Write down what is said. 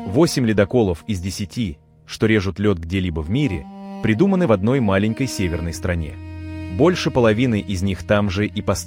8 ледоколов из 10, что режут лед где-либо в мире, придуманы в одной маленькой северной стране. Больше половины из них там же и построены.